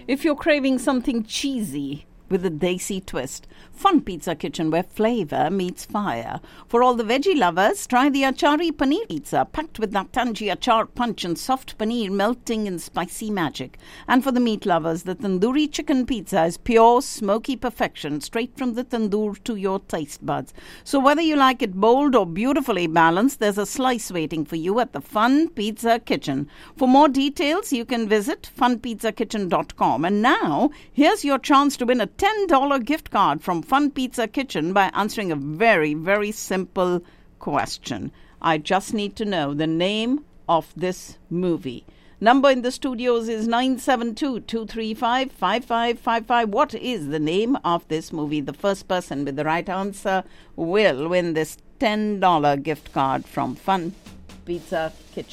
If you're craving something cheesy with a desi twist, Fun Pizza Kitchen, where flavor meets fire. For all the veggie lovers, try the Achari Paneer Pizza, packed with that tangy achar punch and soft paneer melting in spicy magic. And for the meat lovers, the Tandoori Chicken Pizza is pure, smoky perfection, straight from the tandoor to your taste buds. So whether you like it bold or beautifully balanced, there's a slice waiting for you at the Fun Pizza Kitchen. For more details, you can visit funpizzakitchen.com. And now, here's your chance to win a $10 gift card from Fun Pizza Kitchen by answering a very, very simple question. I just need to know the name of this movie. Number in the studios is 972-235-5555. What is the name of this movie? The first person with the right answer will win this $10 gift card from Fun Pizza Kitchen.